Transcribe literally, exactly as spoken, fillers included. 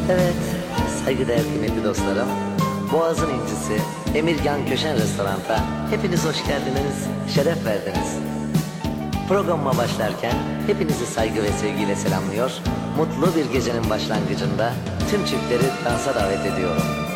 Evet, saygıdeğer kıymetli dostlarım, Boğaz'ın incisi Emirgan Köşen Restorant'a hepiniz hoş geldiniz, şeref verdiniz. Programıma başlarken hepinizi saygı ve sevgiyle selamlıyor, mutlu bir gecenin başlangıcında tüm çiftleri dansa davet ediyorum.